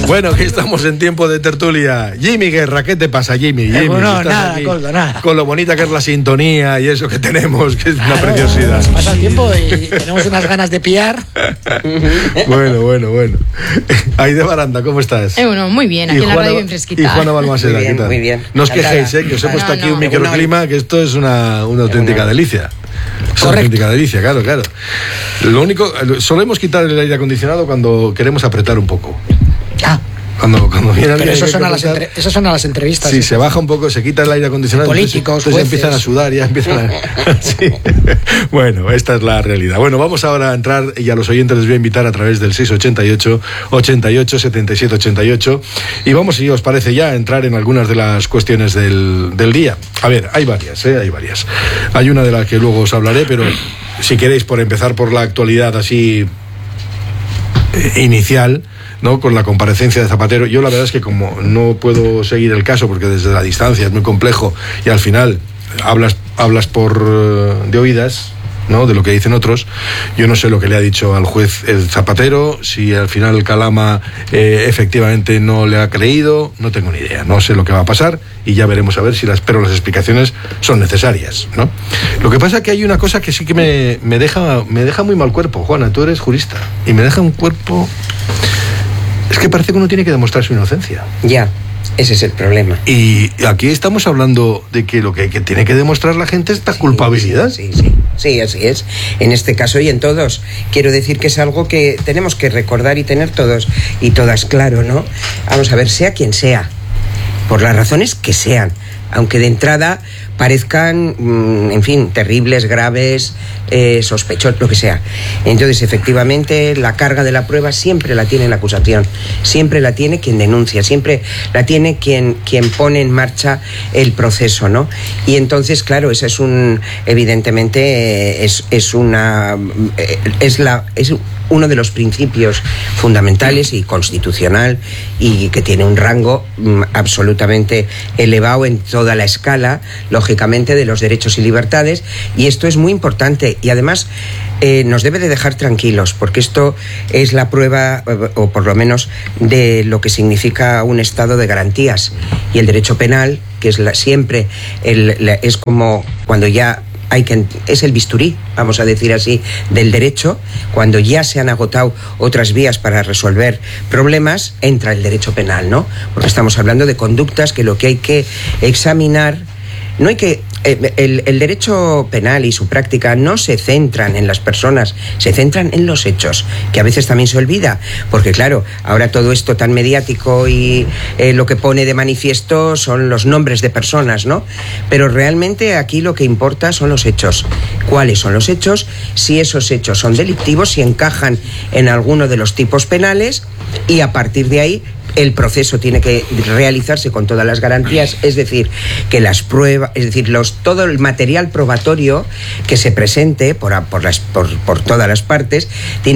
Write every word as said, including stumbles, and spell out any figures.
Bueno, aquí estamos en tiempo de tertulia. Jimmy Guerra, ¿qué te pasa, Jimmy? Jimmy, no, no nada, Coldo, nada. Con lo bonita que es la sintonía y eso que tenemos, que es una claro, preciosidad. Pasa el tiempo y tenemos unas ganas de pillar. Bueno, bueno, bueno. Aide Baranda, ¿cómo estás? Eh, bueno, muy bien, aquí y en la Juana, radio bien fresquita. Y Juana Balmaseda, ¿qué tal? Muy bien. No os quejéis, ¿eh? Que os he puesto no, aquí no, un microclima, que esto es una, una auténtica delicia. Es una auténtica delicia, claro, claro. Lo único, solemos quitar el aire acondicionado cuando queremos apretar un poco. Ah. Cuando, cuando viene Pero eso son, las entre, eso son a las entrevistas. Sí, ¿eh? Se baja un poco, se quita el aire acondicionado. Políticos, entonces, entonces empiezan a sudar, ya empiezan a... Sí. Bueno, esta es la realidad. Bueno, vamos ahora a entrar y a los oyentes les voy a invitar a través del seis ochenta y ocho, ochenta y ocho, setenta y siete ochenta y ocho y vamos, si os parece ya, a entrar en algunas de las cuestiones del, del día. A ver, hay varias, ¿eh? Hay varias. Hay una de las que luego os hablaré, pero si queréis, por empezar por la actualidad así eh, inicial, ¿no? Con la comparecencia de Zapatero, yo la verdad es que como no puedo seguir el caso porque desde la distancia es muy complejo y al final hablas hablas por de oídas, ¿no? De lo que dicen otros. Yo no sé lo que le ha dicho al juez el Zapatero, si al final el Calama eh, efectivamente no le ha creído, no tengo ni idea, no sé lo que va a pasar y ya veremos a ver si las, pero las explicaciones son necesarias, ¿no? Lo que pasa es que hay una cosa que sí que me, me deja me deja muy mal cuerpo, Juana, tú eres jurista y me deja un cuerpo. Es que parece que uno tiene que demostrar su inocencia. Ya, ese es el problema. Y aquí estamos hablando de que lo que, que tiene que demostrar la gente es la sí, culpabilidad. Sí, sí, sí, sí, así es. En este caso y en todos. Quiero decir que es algo que tenemos que recordar y tener todos y todas claro, ¿no? Vamos a ver, sea quien sea, por las razones que sean, aunque de entrada parezcan, en fin, terribles, graves, eh, sospechosos, lo que sea. Entonces, efectivamente, la carga de la prueba siempre la tiene la acusación, siempre la tiene quien denuncia, siempre la tiene quien, quien pone en marcha el proceso, ¿no? Y entonces, claro, eso es un, evidentemente, es, es una, es la, es uno de los principios fundamentales y constitucional y que tiene un rango mm, absolutamente elevado en toda la escala, lógicamente, de los derechos y libertades, y esto es muy importante y además eh, nos debe de dejar tranquilos porque esto es la prueba, o por lo menos de lo que significa un estado de garantías, y el derecho penal, que es la, siempre el, la, es como cuando ya hay que, es el bisturí, vamos a decir así, del derecho. Cuando ya se han agotado otras vías para resolver problemas, entra el derecho penal, ¿no? Porque estamos hablando de conductas que lo que hay que examinar, no hay que... El, el derecho penal y su práctica no se centran en las personas, se centran en los hechos, que a veces también se olvida, porque claro, ahora todo esto tan mediático y eh, lo que pone de manifiesto son los nombres de personas, ¿no? Pero realmente aquí lo que importa son los hechos. ¿Cuáles son los hechos? Si esos hechos son delictivos, si encajan en alguno de los tipos penales, y a partir de ahí el proceso tiene que realizarse con todas las garantías, es decir, que las pruebas, es decir, los, todo el material probatorio que se presente por, por, las, por, por todas las partes tiene